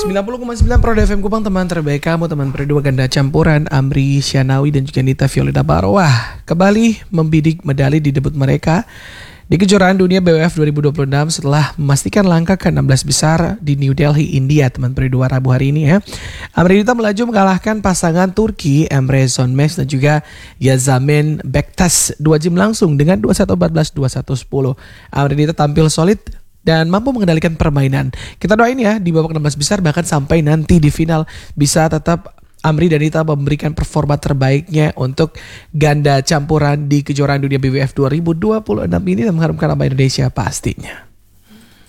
90,9 Pro FM Kupang, teman terbaik kamu, teman berdua ganda campuran Amri Syanawi dan juga Nita Violeta Barwah kembali membidik medali di debut mereka di kejuaraan dunia BWF 2026 setelah memastikan langkah ke-16 besar di New Delhi, India, teman berdua Rabu hari ini ya. Amri Nita melaju mengalahkan pasangan Turki Emre Sonmex dan juga Yazamin Bektas 2 game langsung dengan 21-14, 21-10. Amri Nita tampil solid dan mampu mengendalikan permainan. Kita doain ya di babak 16 besar bahkan sampai nanti di final bisa tetap Amri dan Nita memberikan performa terbaiknya untuk ganda campuran di kejuaraan dunia BWF 2026 ini dan mengharumkan nama Indonesia pastinya.